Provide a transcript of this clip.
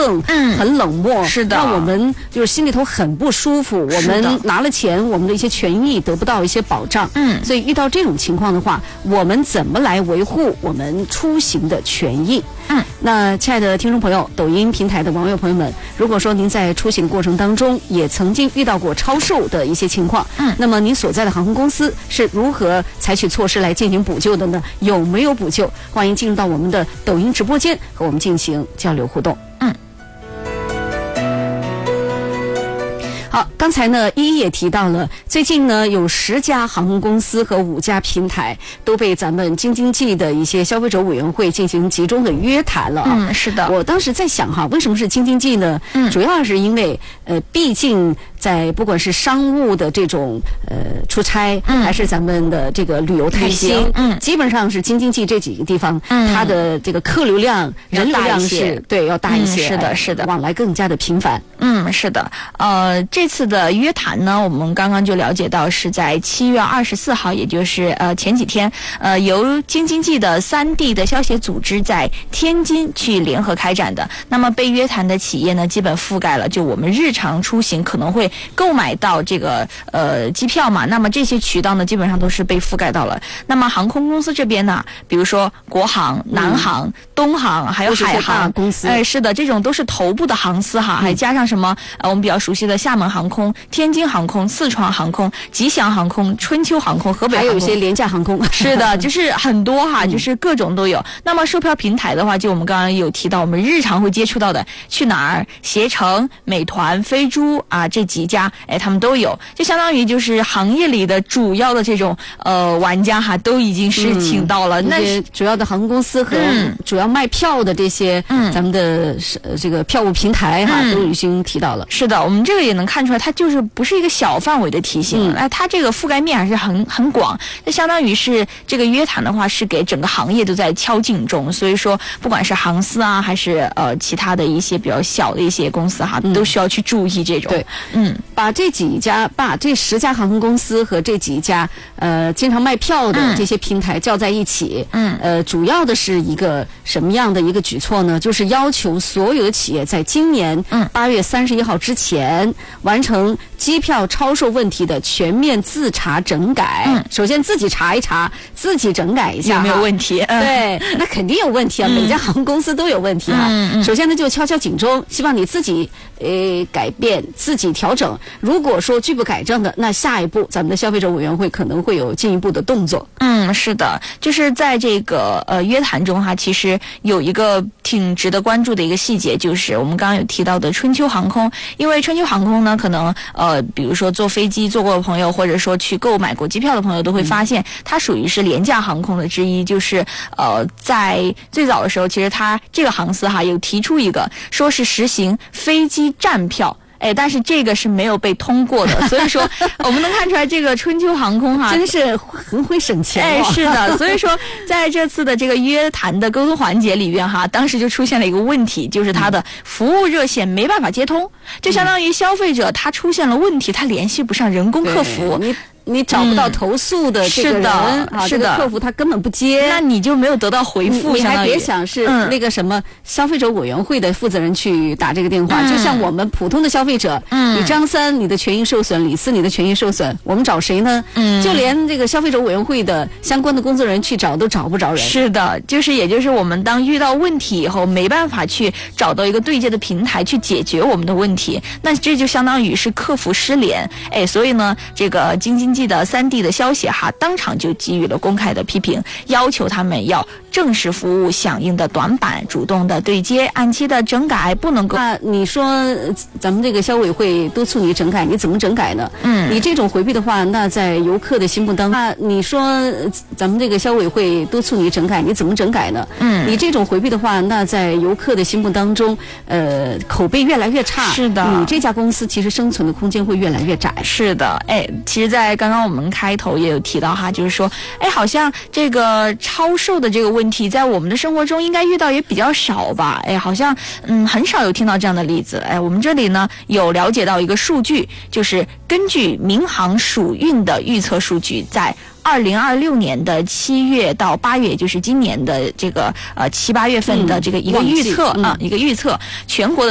横，很冷漠， 是的， 让我们就是心里头很不舒服。我们拿了钱，我们的一些权益得不到一些保障。所以遇到这种情况的话，我们怎么来维护我们出行的权益？那亲爱的听众朋友，抖音平台的网友朋友们，如果说您在出行过程当中也曾经遇到过超售的一些情况，那么您所在的航空公司是如何采取措施来进行补救的呢？有没有补救？欢迎进入到我们的抖音直播间和我们进行交流互动。好，刚才呢，依依也提到了，最近呢有10家航空公司和5家平台都被咱们京津冀的一些消费者委员会进行集中的约谈了啊。 是的。 我当时在想哈，为什么是京津冀呢？主要是因为毕竟在不管是商务的这种出差，还是咱们的这个旅游探星，基本上是京津冀这几个地方，它的这个客流量、人流量是对要大一些， 是的，是的， 往来更加的频繁。 是的。这次的约谈呢，我们刚刚就了解到是在7月24号，也就是前几天，由京津冀的3地的消协组织在天津去联合开展的。那么被约谈的企业呢，基本覆盖了就我们日常出行可能会购买到这个机票嘛，那么这些渠道呢，基本上都是被覆盖到了。那么航空公司这边呢，比如说国航、南航、东航，还有海航公司， 是的，这种都是头部的航司哈，还加上什么我们比较熟悉的厦门航空、天津航空、四川航空、吉祥航空、春秋航空、河北航空， 还有一些廉价航空。 是的，就是很多哈，就是各种都有。那么售票平台的话，就我们刚刚有提到，我们日常会接触到的去哪儿、携程、美团、飞猪啊这几家，他们都有，就相当于就是行业里的主要的这种玩家哈，都已经是请到了。那些主要的航空公司和主要卖票的这些咱们的这个票务平台哈，都已经提到了。 是的，我们这个也能看出来，它就是不是一个小范围的提醒，它这个覆盖面还是很广。那相当于是这个约谈的话，是给整个行业都在敲警钟。所以说，不管是航司啊，还是其他的一些比较小的一些公司哈，都需要去注意这种。 对，把这10家航空公司和这几家经常卖票的这些平台叫在一起，主要的是一个什么样的一个举措呢？就是要求所有的企业在今年8月31号之前完成机票超售问题的全面自查整改。首先自己查一查，自己整改一下有没有问题。 对，那肯定有问题啊，每家航空公司都有问题啊。首先呢，就敲敲警钟，希望你自己改变，自己调整。如果说拒不改正的，那下一步咱们的消费者委员会可能会有进一步的动作。 是的，就是在这个约谈中哈，其实有一个挺值得关注的一个细节，就是我们刚刚有提到的春秋航空。因为春秋航空呢，可能比如说坐飞机坐过的朋友，或者说去购买过机票的朋友，都会发现它属于是廉价航空的之一。就是在最早的时候，其实它这个航司哈有提出一个说是实行飞机站票。但是这个是没有被通过的，所以说我们能看出来这个春秋航空哈真是很会省钱。 是的，所以说在这次的这个约谈的沟通环节里面哈，当时就出现了一个问题，就是它的服务热线没办法接通，就相当于消费者他出现了问题，他联系不上人工客服。 你找不到投诉的这个人这个客服他根本不接， 那你就没有得到回复。 你还别想是那个什么消费者委员会的负责人去打这个电话，就像我们普通的消费者，你张三你的权益受损，李四你的权益受损，我们找谁呢？就连这个消费者委员会的相关的工作人员去找都找不着人。 是的，也就是我们当遇到问题以后，没办法去找到一个对接的平台去解决我们的问题，那这就相当于是客服失联。所以呢，这个京津冀的3地的消协哈，当场就给予了公开的批评，要求他们要正视服务响应的短板，主动的对接，按期的整改，不能够。 那你说咱们这个消委会督促你整改，你怎么整改呢？你这种回避的话，那在游客的心目当中，那你说咱们这个消委会督促你整改，你怎么整改呢？你这种回避的话，那在游客的心目当中，口碑越来越差。 是的， 你这家公司其实生存的空间会越来越窄。 是的，其实在刚刚我们开头也有提到哈，就是说，好像这个超售的这个问题在我们的生活中应该遇到也比较少吧？好像很少有听到这样的例子。我们这里呢有了解到一个数据，就是根据民航署运的预测数据，在2026年的7月到8月，也就是今年的这个7、8月份的这个一个预测全国的